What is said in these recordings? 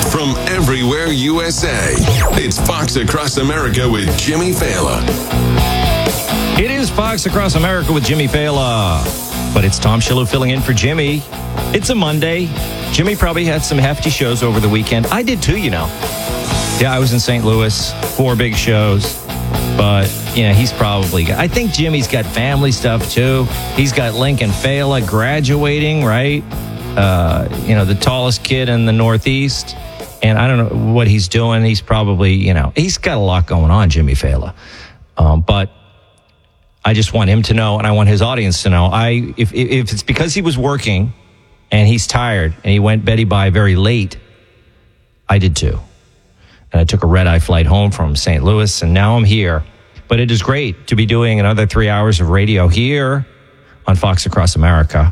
from everywhere USA. It's Fox Across America with Jimmy Fallon. It is Fox Across America with Jimmy Fallon. But it's Tom Shillow filling in for Jimmy. It's a Monday. Jimmy probably had some hefty shows over the weekend. I did too, you know. Yeah, I was in St. Louis, 4 big shows. But, he's probably I think Jimmy's got family stuff too. He's got Lincoln Fela graduating, right? The tallest kid in the Northeast. And I don't know what he's doing. He's probably, he's got a lot going on, Jimmy Fallon. But I just want him to know, and I want his audience to know, if it's because he was working and he's tired and he went Betty Bye very late, I did too. And I took a red-eye flight home from St. Louis, and now I'm here. But it is great to be doing another 3 hours of radio here on Fox Across America.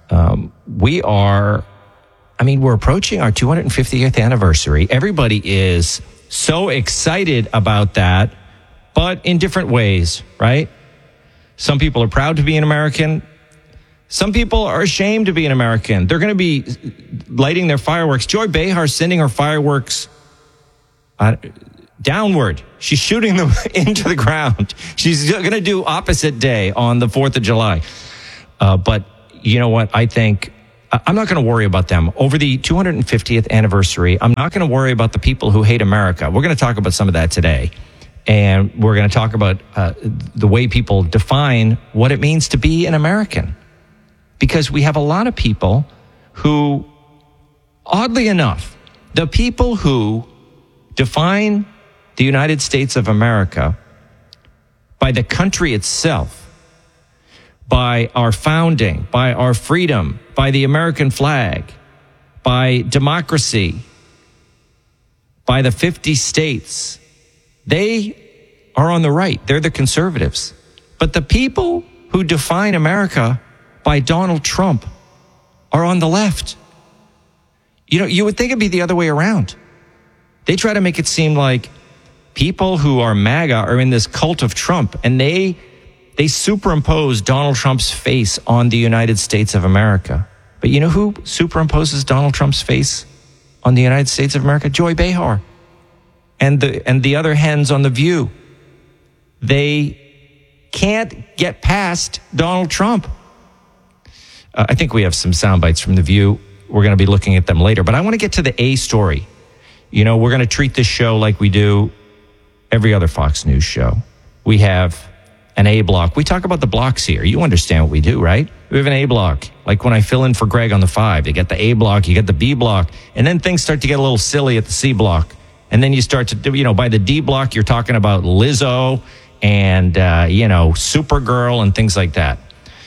We're approaching our 250th anniversary. Everybody is so excited about that, but in different ways, right? Some people are proud to be an American. Some people are ashamed to be an American. They're going to be lighting their fireworks. Joy Behar sending her fireworks downward. She's shooting them into the ground. She's going to do opposite day on the 4th of July. But you know what? I think I'm not going to worry about them. Over the 250th anniversary, I'm not going to worry about the people who hate America. We're going to talk about some of that today. And we're going to talk about the way people define what it means to be an American. Because we have a lot of people who, oddly enough, the people who define the United States of America by the country itself, by our founding, by our freedom, by the American flag, by democracy, by the 50 states, they are on the right. They're the conservatives. But the people who define America by Donald Trump are on the left. You would think it'd be the other way around. They try to make it seem like people who are MAGA are in this cult of Trump, and they superimpose Donald Trump's face on the United States of America. But you know who superimposes Donald Trump's face on the United States of America? Joy Behar. And the other hens on The View. They can't get past Donald Trump. I think we have some sound bites from The View. We're going to be looking at them later. But I want to get to the A story. We're going to treat this show like we do every other Fox News show. We have an A block. We talk about the blocks here. You understand what we do, right? We have an A block. Like when I fill in for Greg on the 5, you get the A block, you get the B block, and then things start to get a little silly at the C block. And then you start to do, by the D block, you're talking about Lizzo and, Supergirl and things like that.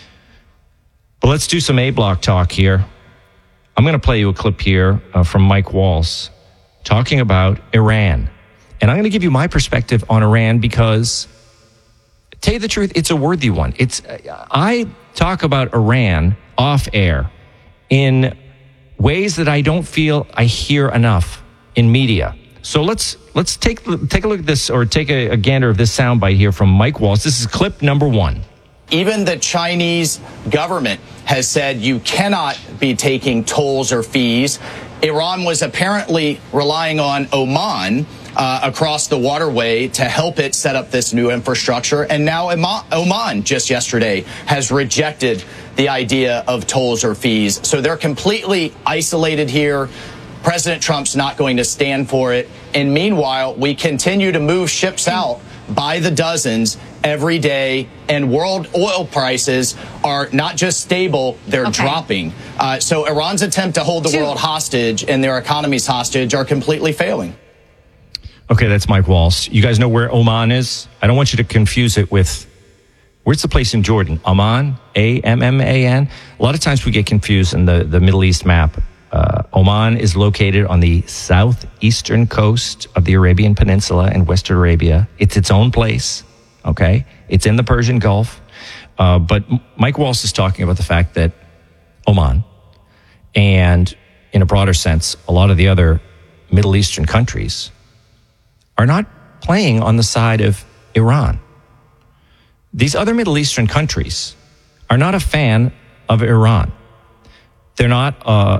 But let's do some A block talk here. I'm going to play you a clip here from Mike Waltz talking about Iran. And I'm going to give you my perspective on Iran because, to tell you the truth, it's a worthy one. I talk about Iran off air in ways that I don't feel I hear enough in media. So let's take a look at this, or take a gander of this soundbite here from Mike Waltz. This is clip number 1. Even the Chinese government has said you cannot be taking tolls or fees. Iran was apparently relying on Oman across the waterway to help it set up this new infrastructure. And now Oman just yesterday has rejected the idea of tolls or fees. So they're completely isolated here. President Trump's not going to stand for it. And meanwhile, we continue to move ships out by the dozens every day, and world oil prices are not just stable, they're dropping. So Iran's attempt to hold the world hostage and their economies hostage are completely failing. Okay, that's Mike Waltz. You guys know where Oman is? I don't want you to confuse it with, where's the place in Jordan? Amman? A-M-M-A-N? A lot of times we get confused in the Middle East map. Oman is located on the southeastern coast of the Arabian Peninsula in Western Arabia. It's its own place, okay? It's in the Persian Gulf. But Mike Waltz is talking about the fact that Oman, and in a broader sense, a lot of the other Middle Eastern countries are not playing on the side of Iran. These other Middle Eastern countries are not a fan of Iran. They're not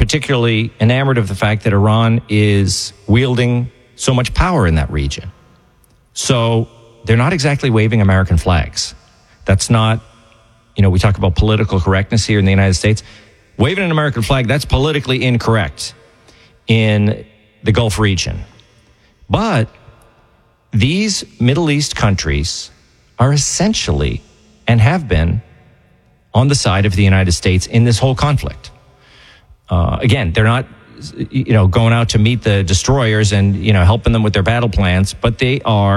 particularly enamored of the fact that Iran is wielding so much power in that region. So they're not exactly waving American flags. That's not, we talk about political correctness here in the United States. Waving an American flag, that's politically incorrect in the Gulf region. But these Middle East countries are essentially, and have been, on the side of the United States in this whole conflict. Again, they're not, going out to meet the destroyers and, helping them with their battle plans, but they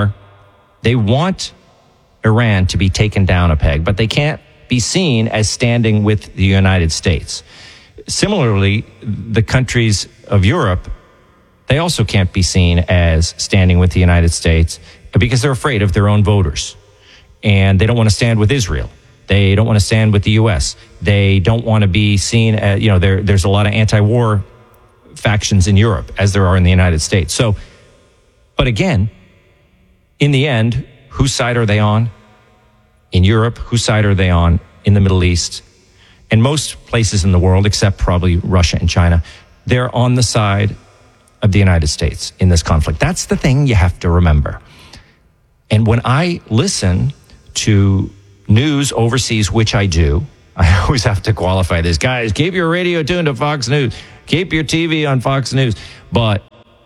want Iran to be taken down a peg, but they can't be seen as standing with the United States. Similarly, the countries of Europe, they also can't be seen as standing with the United States because they're afraid of their own voters. And they don't want to stand with Israel. They don't want to stand with the U.S. They don't want to be seen as, there's a lot of anti-war factions in Europe, as there are in the United States. So, but again, in the end, whose side are they on? In Europe, whose side are they on? In the Middle East? And most places in the world, except probably Russia and China, they're on the side of the United States in this conflict. That's the thing you have to remember. And when I listen to news overseas, which I do, I always have to qualify this. Guys, keep your radio tuned to Fox News. Keep your TV on Fox News. But,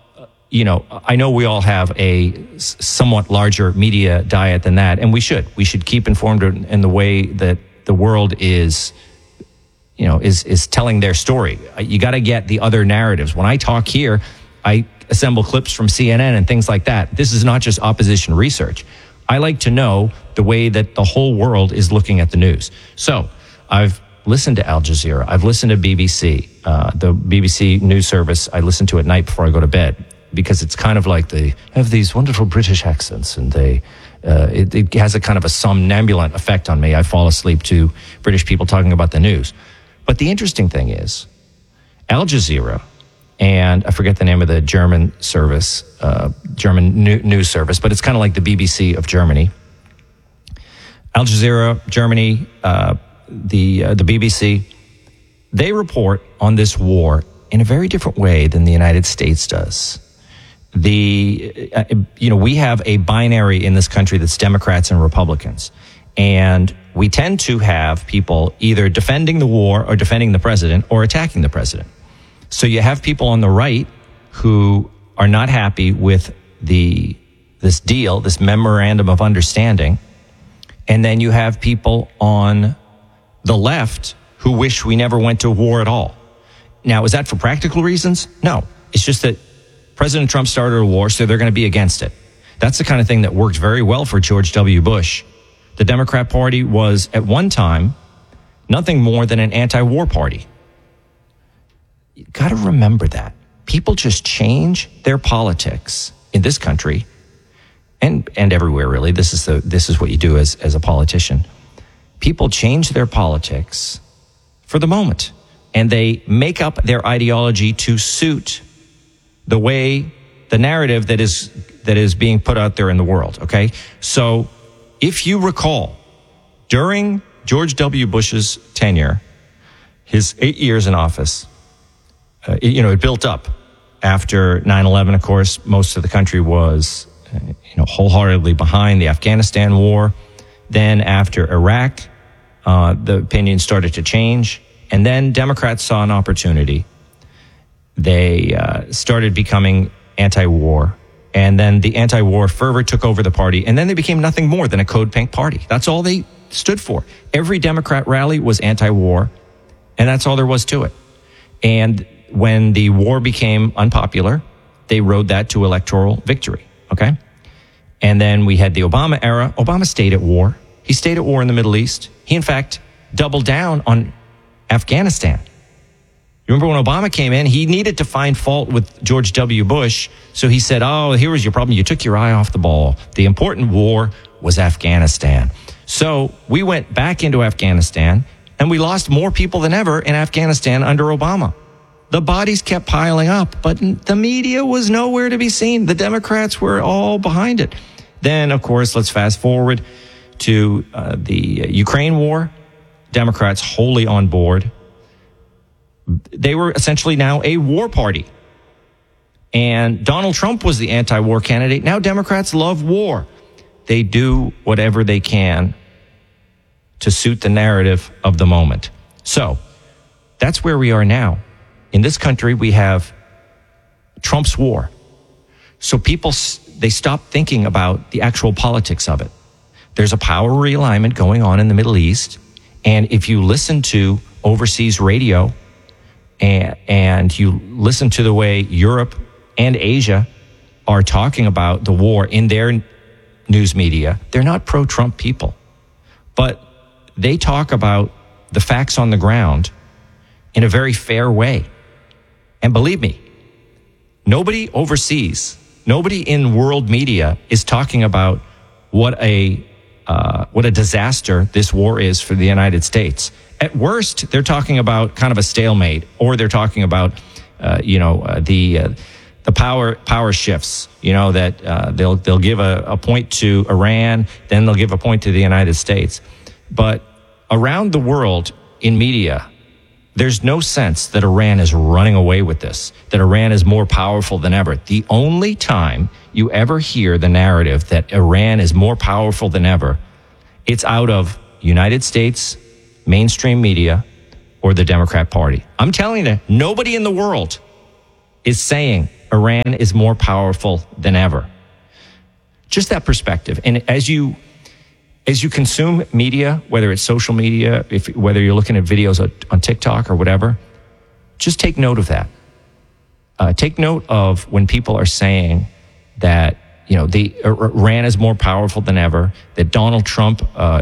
I know we all have a somewhat larger media diet than that, and we should. We should keep informed in the way that the world is telling their story. You got to get the other narratives. When I talk here, I assemble clips from CNN and things like that. This is not just opposition research. I like to know the way that the whole world is looking at the news. So I've listened to Al Jazeera. I've listened to BBC, the BBC news service. I listen to at night before I go to bed because it's kind of like they have these wonderful British accents, and it has a kind of a somnambulant effect on me. I fall asleep to British people talking about the news. But the interesting thing is, Al Jazeera, and I forget the name of the German service, German news service, but it's kind of like the BBC of Germany. Al Jazeera, Germany, the BBC, they report on this war in a very different way than the United States does. We have a binary in this country that's Democrats and Republicans. And we tend to have people either defending the war or defending the president or attacking the president. So you have people on the right who are not happy with this deal, this memorandum of understanding. And then you have people on the left who wish we never went to war at all. Now, is that for practical reasons? No. It's just that President Trump started a war, so they're going to be against it. That's the kind of thing that worked very well for George W. Bush. The Democrat Party was, at one time, nothing more than an anti-war party. You got to remember that. People just change their politics in this country and everywhere, really. This is what you do as a politician. People change their politics for the moment, and they make up their ideology to suit the narrative that is being put out there in the world, okay? So if you recall, during George W. Bush's tenure, his 8 years in office, it built up. After 9/11, of course, most of the country was, wholeheartedly behind the Afghanistan war. Then after Iraq, the opinion started to change. And then Democrats saw an opportunity. They started becoming anti-war. And then the anti-war fervor took over the party. And then they became nothing more than a code pink party. That's all they stood for. Every Democrat rally was anti-war. And that's all there was to it. And when the war became unpopular, they rode that to electoral victory, okay? And then we had the Obama era. Obama stayed at war. He stayed at war in the Middle East. He, in fact, doubled down on Afghanistan. You remember when Obama came in, he needed to find fault with George W. Bush. So he said, here was your problem. You took your eye off the ball. The important war was Afghanistan. So we went back into Afghanistan, and we lost more people than ever in Afghanistan under Obama. The bodies kept piling up, but the media was nowhere to be seen. The Democrats were all behind it. Then, of course, let's fast forward to the Ukraine war. Democrats wholly on board. they were essentially now a war party. And Donald Trump was the anti-war candidate. Now Democrats love war. They do whatever they can to suit the narrative of the moment. So that's where we are now. In this country, we have Trump's war. So people, they stop thinking about the actual politics of it. There's a power realignment going on in the Middle East. And if you listen to overseas radio and you listen to the way Europe and Asia are talking about the war in their news media, they're not pro-Trump people. But they talk about the facts on the ground in a very fair way. And believe me, nobody overseas, nobody in world media is talking about what a disaster this war is for the United States. At worst, they're talking about kind of a stalemate, or they're talking about, the power shifts. That they'll give a point to Iran, then they'll give a point to the United States. But around the world in media, there's no sense that Iran is running away with this, that Iran is more powerful than ever. The only time you ever hear the narrative that Iran is more powerful than ever, it's out of United States mainstream media or the Democrat Party. I'm telling you, nobody in the world is saying Iran is more powerful than ever. Just that perspective. And as you consume media, whether it's social media, whether you're looking at videos on TikTok or whatever, just take note of that. Take note of when people are saying that, Iran is more powerful than ever, that Donald Trump,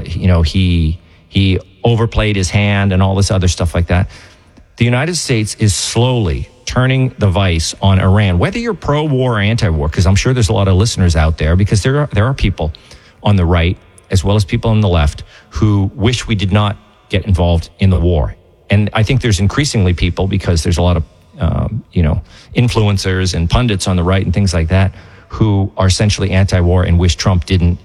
he overplayed his hand and all this other stuff like that. The United States is slowly turning the vice on Iran, whether you're pro-war or anti-war, because I'm sure there's a lot of listeners out there, because there are people on the right as well as people on the left who wish we did not get involved in the war. And I think there's increasingly people, because there's a lot of, influencers and pundits on the right and things like that, who are essentially anti-war and wish Trump didn't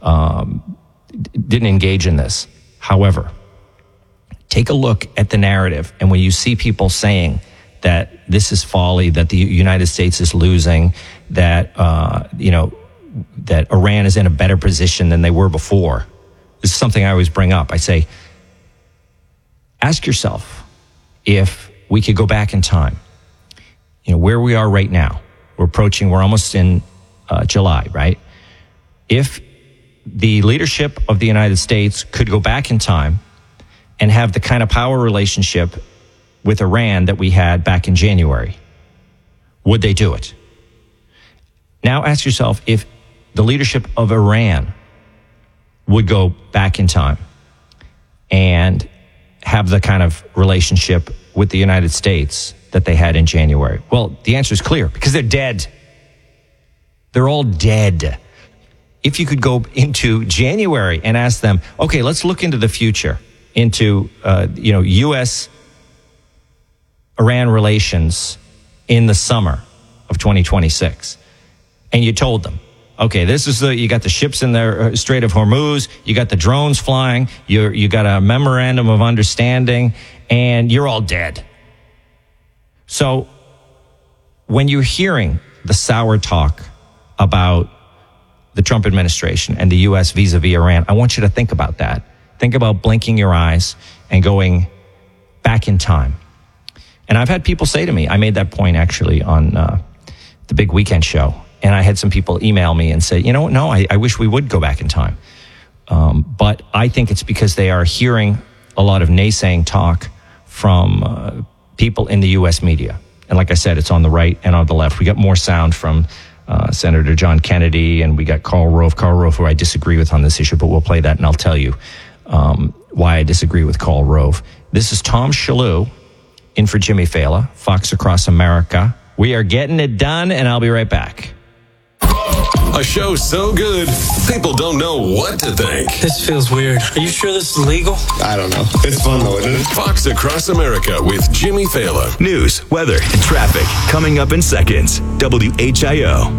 engage in this. However, take a look at the narrative. And when you see people saying that this is folly, that the United States is losing, that, that Iran is in a better position than they were before. This is something I always bring up. I say, ask yourself if we could go back in time, where we are right now. We're almost in July, right? If the leadership of the United States could go back in time and have the kind of power relationship with Iran that we had back in January, would they do it? Now ask yourself if the leadership of Iran would go back in time and have the kind of relationship with the United States that they had in January. Well, the answer is clear, because they're dead. They're all dead. If you could go into January and ask them, okay, let's look into the future, into U.S.-Iran relations in the summer of 2026, and you told them, okay, you got the ships in the Strait of Hormuz, you got the drones flying, you got a memorandum of understanding, and you're all dead. So when you're hearing the sour talk about the Trump administration and the U.S. vis-a-vis Iran, I want you to think about that. Think about blinking your eyes and going back in time. And I've had people say to me, I made that point actually on the Big Weekend Show, and I had some people email me and say, no, I wish we would go back in time. But I think it's because they are hearing a lot of naysaying talk from people in the U.S. media. And like I said, it's on the right and on the left. We got more sound from Senator John Kennedy, and we got Karl Rove, who I disagree with on this issue, but we'll play that and I'll tell you why I disagree with Karl Rove. This is Tom Shalhoub in for Jimmy Fallon, Fox Across America. We are getting it done, and I'll be right back. A show so good, people don't know what to think. This feels weird. Are you sure this is legal? I don't know. It's fun though, isn't it? Fox Across America with Jimmy Fallon. News, weather, and traffic coming up in seconds. WHIO.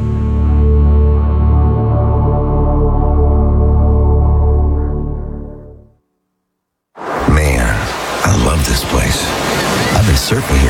Man, I love this place. I've been surfing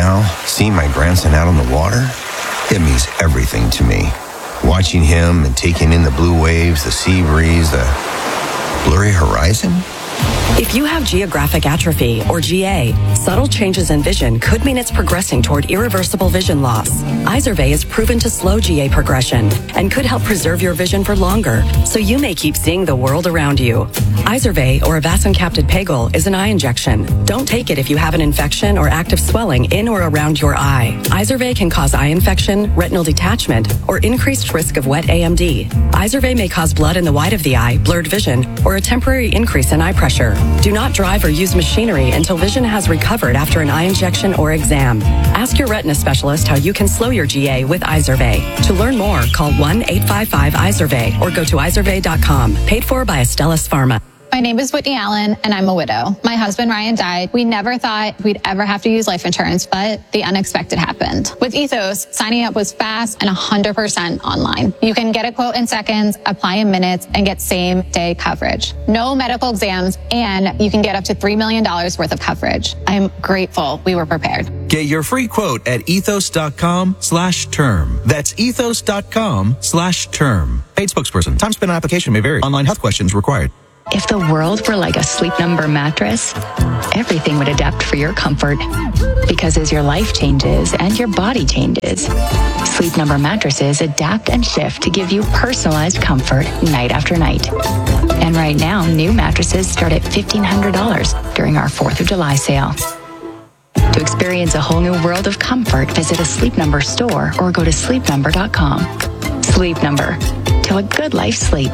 now, seeing my grandson out on the water, it means everything to me. Watching him and taking in the blue waves, the sea breeze, the blurry horizon. If you have geographic atrophy, or GA, subtle changes in vision could mean it's progressing toward irreversible vision loss. Izervay is proven to slow GA progression and could help preserve your vision for longer, so you may keep seeing the world around you. Izervay, or avacincaptad pegol, is an eye injection. Don't take it if you have an infection or active swelling in or around your eye. Izervay can cause eye infection, retinal detachment, or increased risk of wet AMD. Izervay may cause blood in the white of the eye, blurred vision, or a temporary increase in eye pressure. Do not drive or use machinery until vision has recovered after an eye injection or exam. Ask your retina specialist how you can slow your GA with Izervay. To learn more, call 1-855-IZERVAY or go to izervay.com. Paid for by Astellas Pharma. My name is Whitney Allen, and I'm a widow. My husband, Ryan, died. We never thought we'd ever have to use life insurance, but the unexpected happened. With Ethos, signing up was fast and 100% online. You can get a quote in seconds, apply in minutes, and get same-day coverage. No medical exams, and you can get up to $3 million worth of coverage. I'm grateful we were prepared. Get your free quote at ethos.com/term. That's ethos.com/term. Paid spokesperson. Time spent on application may vary. Online health questions required. If the world were like a Sleep Number mattress, everything would adapt for your comfort. Because as your life changes and your body changes, Sleep Number mattresses adapt and shift to give you personalized comfort night after night. And right now, new mattresses start at $1,500 during our 4th of July sale. To experience a whole new world of comfort, visit a Sleep Number store or go to sleepnumber.com. Sleep Number. Till a good life sleep.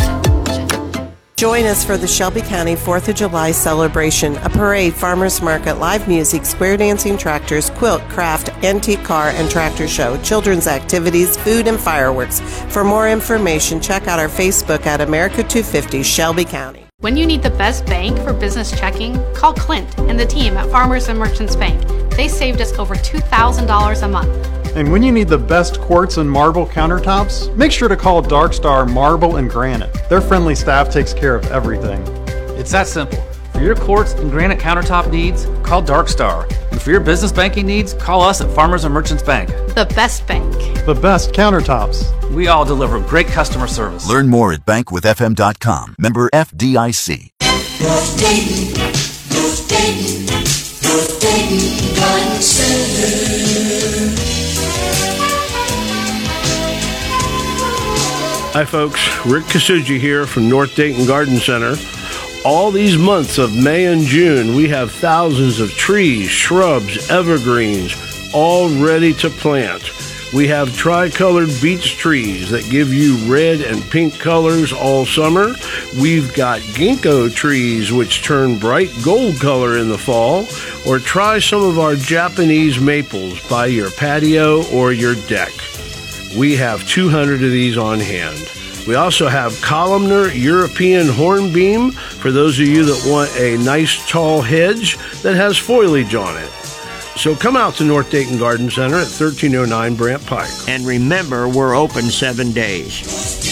Join us for the Shelby County 4th of July celebration, a parade, farmers market, live music, square dancing tractors, quilt, craft, antique car, and tractor show, children's activities, food, and fireworks. For more information, check out our Facebook at America 250 Shelby County. When you need the best bank for business checking, call Clint and the team at Farmers and Merchants Bank. They saved us over $2,000 a month. And when you need the best quartz and marble countertops, make sure to call Dark Star Marble and Granite. Their friendly staff takes care of everything. It's that simple. For your quartz and granite countertop needs, call Dark Star. And for your business banking needs, call us at Farmers and Merchants Bank. The best bank. The best countertops. We all deliver great customer service. Learn more at bankwithfm.com. Member FDIC. North Dayton, North Dayton, North Dayton Garden Center. Hi folks, Rick Kasuji here from North Dayton Garden Center. All these months of May and June, we have thousands of trees, shrubs, evergreens, all ready to plant. We have tri-colored beech trees that give you red and pink colors all summer. We've got ginkgo trees which turn bright gold color in the fall. Or try some of our Japanese maples by your patio or your deck. We have 200 of these on hand. We also have columnar European hornbeam for those of you that want a nice tall hedge that has foliage on it. So come out to North Dayton Garden Center at 1309 Brant Pike. And remember, we're open 7 days.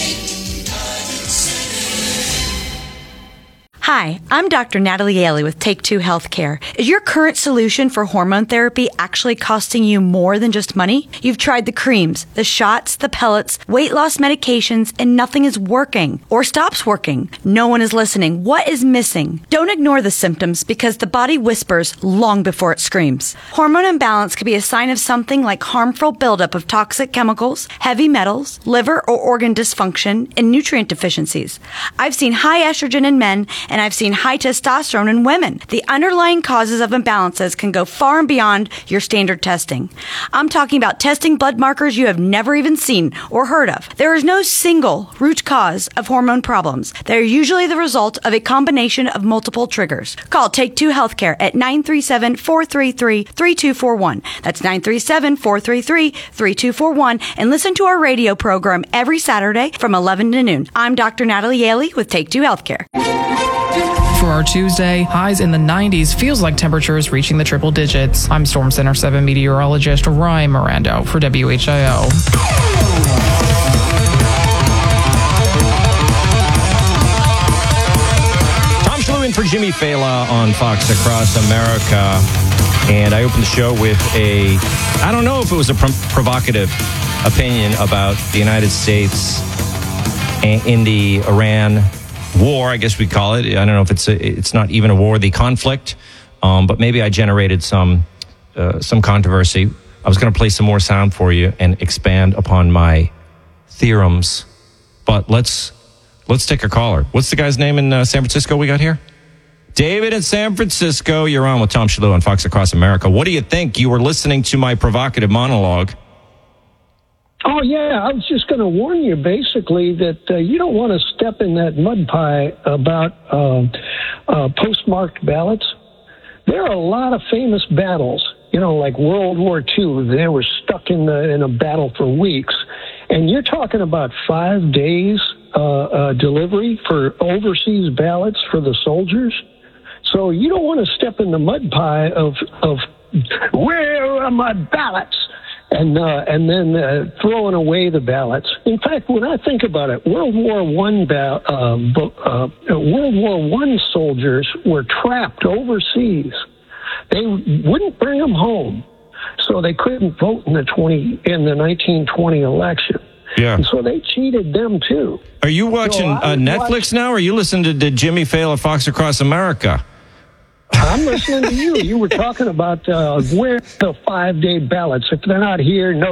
Hi, I'm Dr. Natalie Yaley with Take Two Healthcare. Is your current solution for hormone therapy actually costing you more than just money? You've tried the creams, the shots, the pellets, weight loss medications, and nothing is working or stops working. No one is listening. What is missing? Don't ignore the symptoms because the body whispers long before it screams. Hormone imbalance could be a sign of something like harmful buildup of toxic chemicals, heavy metals, liver or organ dysfunction, and nutrient deficiencies. I've seen high estrogen in men and I've seen high testosterone in women. The underlying causes of imbalances can go far and beyond your standard testing. I'm talking about testing blood markers you have never even seen or heard of. There is no single root cause of hormone problems. They're usually the result of a combination of multiple triggers. Call Take Two Healthcare at 937-433-3241. That's 937-433-3241 and listen to our radio program every Saturday from 11 to noon. I'm Dr. Natalie Yaley with Take Two Healthcare. For our Tuesday, highs in the 90s feels like temperatures reaching the triple digits. I'm Storm Center 7 meteorologist Ryan Mirando for WHIO. Tom Schlew in for Jimmy Fela on Fox Across America. And I opened the show with I don't know if it was a provocative opinion about the United States in the Iran war, I guess we call it. I don't know if it's not even a war, the conflict, but maybe I generated some controversy. I was going to play some more sound for you and expand upon my theorems, but let's take a caller. What's the guy's name in San Francisco we got here? David in San Francisco. You're on with Tom Shalhoub on Fox Across America. What do you think? You were listening to my provocative monologue. Oh, yeah. I was just going to warn you, basically, that you don't want to step in that mud pie about postmarked ballots. There are a lot of famous battles, like World War II. They were stuck in a battle for weeks. And you're talking about 5 days delivery for overseas ballots for the soldiers. So you don't want to step in the mud pie of where are my ballots? And then throwing away the ballots. In fact, when I think about it, World War I soldiers were trapped overseas. They wouldn't bring them home, so they couldn't vote in the 1920 election. Yeah. And so they cheated them too. Are you watching Netflix now, or are you listening to Jimmy Fallon, Fox Across America? I'm listening to you. You were talking about where the 5-day ballots. If they're not here, no